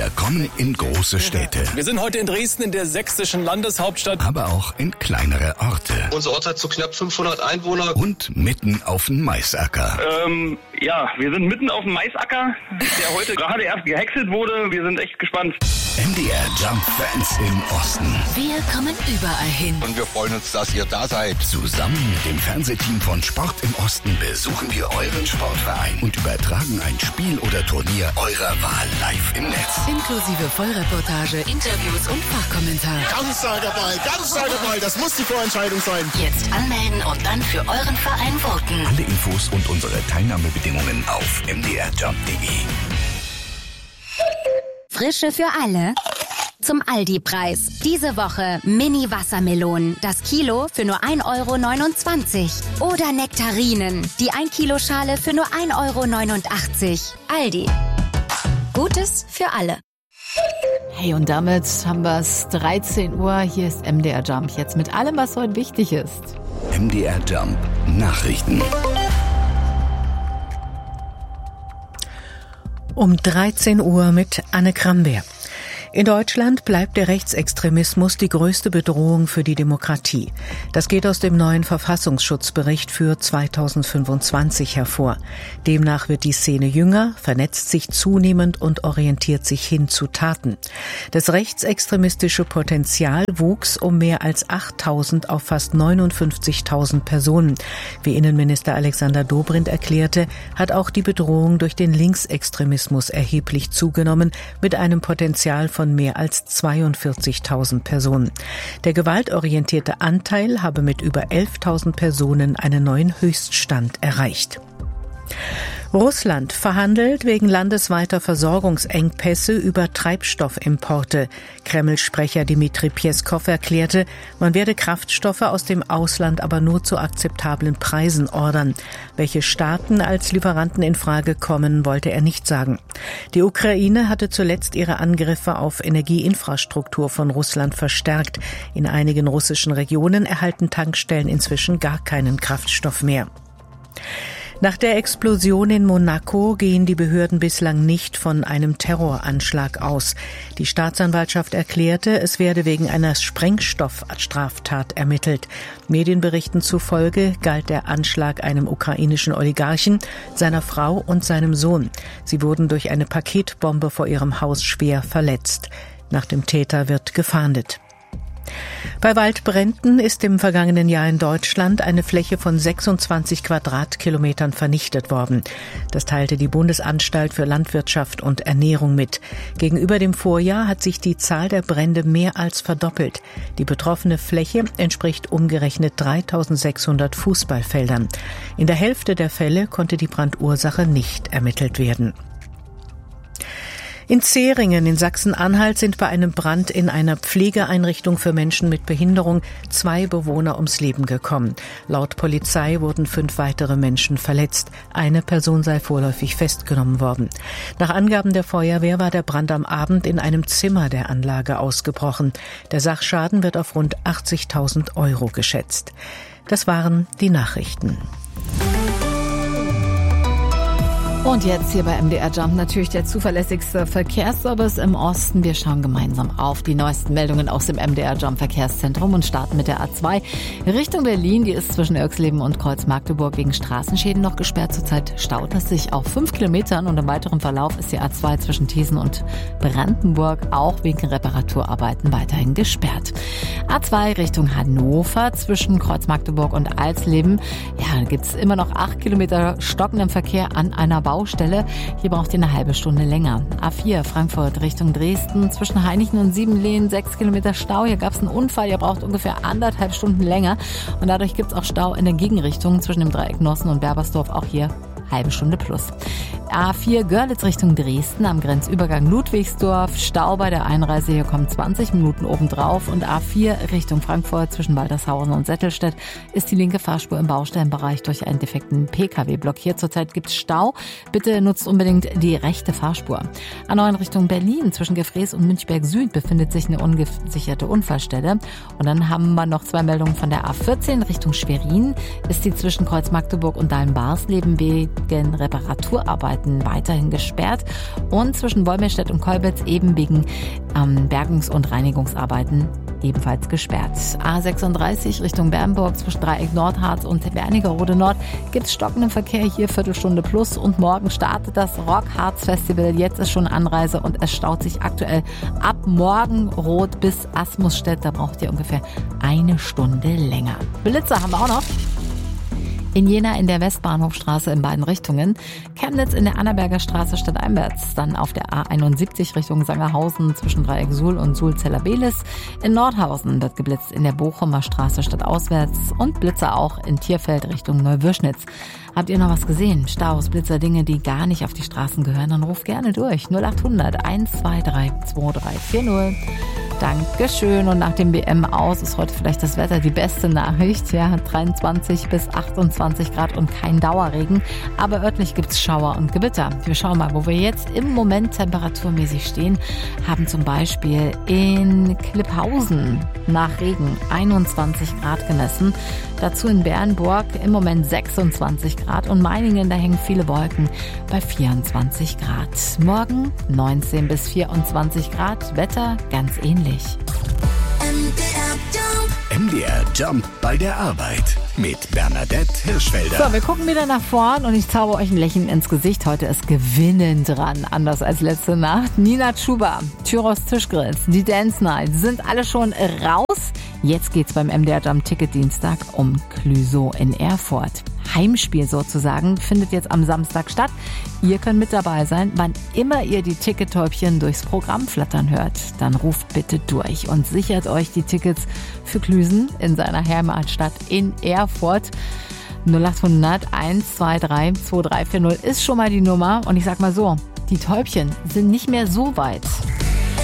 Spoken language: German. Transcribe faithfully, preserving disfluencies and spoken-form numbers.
Wir kommen in große Städte. Wir sind heute in Dresden, in der sächsischen Landeshauptstadt. Aber auch in kleinere Orte. Unser Ort hat so knapp fünfhundert Einwohner. Und mitten auf dem Maisacker. Ähm, ja, wir sind mitten auf dem Maisacker, der heute gerade erst gehäckselt wurde. Wir sind echt gespannt. M D R Jump Fans im Osten. Wir kommen überall hin. Und wir freuen uns, dass ihr da seid. Zusammen mit dem Fernsehteam von Sport im Osten besuchen wir euren Sportverein und übertragen ein Spiel oder Turnier eurer Wahl live im Netz. Inklusive Vollreportage, Interviews und Fachkommentar. Ganz starker Ball, ganz starker Ball. Das muss die Vorentscheidung sein. Jetzt anmelden und dann für euren Verein voten. Alle Infos und unsere Teilnahmebedingungen auf m d r jump punkt d e. Frische für alle. Zum Aldi-Preis. Diese Woche Mini-Wassermelonen. Das Kilo für nur ein Euro neunundzwanzig. Oder Nektarinen. Die ein Kilo Schale für nur ein Euro neunundachtzig. Aldi. Gutes für alle. Hey, und damit haben wir es dreizehn Uhr. Hier ist M D R Jump. Jetzt mit allem, was heute wichtig ist. M D R Jump. Nachrichten. Um dreizehn Uhr mit Anne Kramberg. In Deutschland bleibt der Rechtsextremismus die größte Bedrohung für die Demokratie. Das geht aus dem neuen Verfassungsschutzbericht für zweitausendfünfundzwanzig hervor. Demnach wird die Szene jünger, vernetzt sich zunehmend und orientiert sich hin zu Taten. Das rechtsextremistische Potenzial wuchs um mehr als achttausend auf fast neunundfünfzigtausend Personen. Wie Innenminister Alexander Dobrindt erklärte, hat auch die Bedrohung durch den Linksextremismus erheblich zugenommen, mit einem Potenzial von von mehr als zweiundvierzigtausend Personen. Der gewaltorientierte Anteil habe mit über elftausend Personen einen neuen Höchststand erreicht. Russland verhandelt wegen landesweiter Versorgungsengpässe über Treibstoffimporte. Kreml-Sprecher Dmitri Pjeskow erklärte, man werde Kraftstoffe aus dem Ausland aber nur zu akzeptablen Preisen ordern. Welche Staaten als Lieferanten in Frage kommen, wollte er nicht sagen. Die Ukraine hatte zuletzt ihre Angriffe auf Energieinfrastruktur von Russland verstärkt. In einigen russischen Regionen erhalten Tankstellen inzwischen gar keinen Kraftstoff mehr. Nach der Explosion in Monaco gehen die Behörden bislang nicht von einem Terroranschlag aus. Die Staatsanwaltschaft erklärte, es werde wegen einer Sprengstoffstraftat ermittelt. Medienberichten zufolge galt der Anschlag einem ukrainischen Oligarchen, seiner Frau und seinem Sohn. Sie wurden durch eine Paketbombe vor ihrem Haus schwer verletzt. Nach dem Täter wird gefahndet. Bei Waldbränden ist im vergangenen Jahr in Deutschland eine Fläche von sechsundzwanzig Quadratkilometern vernichtet worden. Das teilte die Bundesanstalt für Landwirtschaft und Ernährung mit. Gegenüber dem Vorjahr hat sich die Zahl der Brände mehr als verdoppelt. Die betroffene Fläche entspricht umgerechnet dreitausendsechshundert Fußballfeldern. In der Hälfte der Fälle konnte die Brandursache nicht ermittelt werden. In Zähringen in Sachsen-Anhalt sind bei einem Brand in einer Pflegeeinrichtung für Menschen mit Behinderung zwei Bewohner ums Leben gekommen. Laut Polizei wurden fünf weitere Menschen verletzt. Eine Person sei vorläufig festgenommen worden. Nach Angaben der Feuerwehr war der Brand am Abend in einem Zimmer der Anlage ausgebrochen. Der Sachschaden wird auf rund achtzigtausend Euro geschätzt. Das waren die Nachrichten. Und jetzt hier bei M D R Jump natürlich der zuverlässigste Verkehrsservice im Osten. Wir schauen gemeinsam auf die neuesten Meldungen aus dem M D R Jump Verkehrszentrum und starten mit der A zwei Richtung Berlin. Die ist zwischen Irxleben und Kreuz-Magdeburg wegen Straßenschäden noch gesperrt. Zurzeit staut es sich auf fünf Kilometern und im weiteren Verlauf ist die A zwei zwischen Thiesen und Brandenburg auch wegen Reparaturarbeiten weiterhin gesperrt. A zwei Richtung Hannover zwischen Kreuz-Magdeburg und Alsleben. Ja, da gibt es immer noch acht Kilometer stockenden Verkehr an einer Baustelle. Baustelle. Hier braucht ihr eine halbe Stunde länger. A vier Frankfurt Richtung Dresden zwischen Heinichen und Siebenlehen sechs Kilometer Stau. Hier gab es einen Unfall. Ihr braucht ungefähr anderthalb Stunden länger. Und dadurch gibt es auch Stau in der Gegenrichtung zwischen dem Dreieck Nossen und Berbersdorf. Auch hier halbe Stunde plus. A vier Görlitz Richtung Dresden am Grenzübergang Ludwigsdorf. Stau bei der Einreise. Hier kommen zwanzig Minuten obendrauf. Und A vier Richtung Frankfurt zwischen Waltershausen und Settelstedt ist die linke Fahrspur im Baustellenbereich durch einen defekten P K W blockiert. Zurzeit gibt es Stau. Bitte nutzt unbedingt die rechte Fahrspur. A neun Richtung Berlin zwischen Gefrees und Münchberg Süd befindet sich eine ungesicherte Unfallstelle. Und dann haben wir noch zwei Meldungen von der A vierzehn Richtung Schwerin. Ist die zwischen Kreuz Magdeburg und Dahlen-Barsleben wegen Reparaturarbeit Straßenabschnitten weiterhin gesperrt und zwischen Wolmirstedt und Kolbitz eben wegen ähm, Bergungs- und Reinigungsarbeiten ebenfalls gesperrt. A sechsunddreißig Richtung Bernburg zwischen Dreieck Nordharz und Wernigerode Nord gibt es stockenden Verkehr hier, Viertelstunde plus, und morgen startet das Rockharz Festival. Jetzt ist schon Anreise und es staut sich aktuell ab Morgenrot bis Asmusstedt. Da braucht ihr ungefähr eine Stunde länger. Blitzer haben wir auch noch. In Jena in der Westbahnhofstraße in beiden Richtungen, Chemnitz in der Annaberger Straße stadteinwärts, dann auf der A einundsiebzig Richtung Sangerhausen zwischen Dreieck Suhl und Suhl-Zellerbelis. In Nordhausen wird geblitzt in der Bochumer Straße stadtauswärts und Blitzer auch in Tierfeld Richtung Neuwürschnitz. Habt ihr noch was gesehen? Staus, Blitzer, Dinge, die gar nicht auf die Straßen gehören? Dann ruft gerne durch. null acht hundert eins zwei drei zwei drei vier null. Dankeschön. Und nach dem W M aus ist heute vielleicht das Wetter die beste Nachricht. Ja, dreiundzwanzig bis achtundzwanzig Grad und kein Dauerregen. Aber örtlich gibt's Schauer und Gewitter. Wir schauen mal, wo wir jetzt im Moment temperaturmäßig stehen. Haben zum Beispiel in Klipphausen nach Regen einundzwanzig Grad gemessen. Dazu in Bernburg im Moment sechsundzwanzig Grad und Meiningen, da hängen viele Wolken bei vierundzwanzig Grad. Morgen neunzehn bis vierundzwanzig Grad, Wetter ganz ähnlich. M D R Jump bei der Arbeit mit Bernadette Hirschfelder. So, wir gucken wieder nach vorn und ich zauber euch ein Lächeln ins Gesicht. Heute ist Gewinnen dran, anders als letzte Nacht. Nina Chuba, Tyros Tischgrills, die Dance Night sind alle schon raus. Jetzt geht's beim M D R Jump Ticket Dienstag um Clüsow in Erfurt. Heimspiel sozusagen findet jetzt am Samstag statt. Ihr könnt mit dabei sein, wann immer ihr die Tickettäubchen durchs Programm flattern hört. Dann ruft bitte durch und sichert euch die Tickets für Klüsen in seiner Heimatstadt in Erfurt. null acht hundert eins zwei drei zwei drei vier null ist schon mal die Nummer. Und ich sag mal so, die Täubchen sind nicht mehr so weit.